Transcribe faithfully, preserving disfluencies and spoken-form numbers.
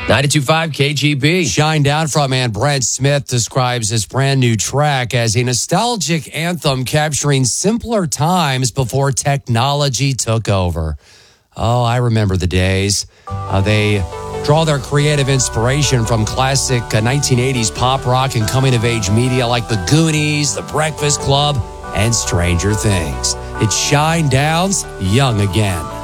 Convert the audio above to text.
ninety-two point five K G B. Shine Down from and Brent Smith describes his brand new track as a nostalgic anthem capturing simpler times before technology took over. Oh, I remember the days. Uh, they draw their creative inspiration from classic uh, nineteen eighties pop rock and coming-of-age media like The Goonies, The Breakfast Club, and Stranger Things. It's Shine Down's Young Again.